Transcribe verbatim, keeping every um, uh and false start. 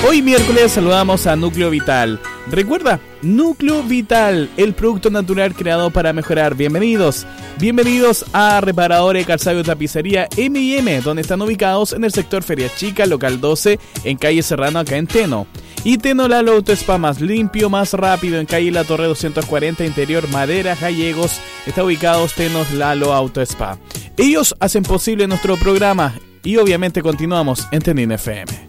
Hoy miércoles saludamos a Núcleo Vital. Recuerda, Núcleo Vital, el producto natural creado para mejorar. Bienvenidos, bienvenidos a Reparadores Calzado y Tapicería eme y eme, donde están ubicados en el sector Feria Chica, local doce, en calle Serrano, acá en Teno. Y Teno Lalo Auto Spa, más limpio, más rápido, en calle La Torre doscientos cuarenta, interior Madera, Gallegos. Está ubicados Teno Lalo Auto Spa. Ellos hacen posible nuestro programa y obviamente continuamos en Tenin F M.